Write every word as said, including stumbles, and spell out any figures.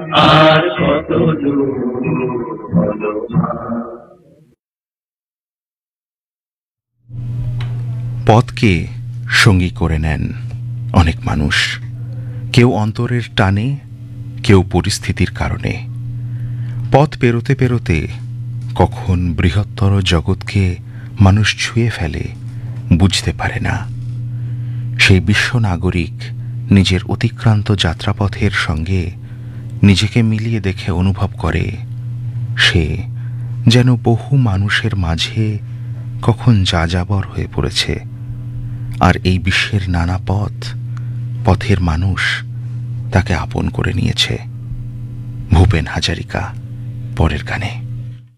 আর কত দূর বলো মা। পথকে সঙ্গী করে নেন অনেক মানুষ, কেউ অন্তরের টানে, কেউ পরিস্থিতির কারণে। পথ পেরোতে পেরোতে কখন বৃহত্তর জগৎকে মানুষ ছুঁয়ে ফেলে বুঝতে পারে না। সেই বিশ্ব নাগরিক নিজের অতিক্রান্ত যাত্রাপথের সঙ্গে নিজেকে মিলিয়ে দেখে অনুভব করে সে যেন বহু মানুষের মাঝে কখন যাযাবর হয়ে পড়েছে, আর এই বিশ্বের নানা পথ, পথের মানুষ তাকে আপন করে নিয়েছে। ভূপেন হাজারিকা, পরের গানে।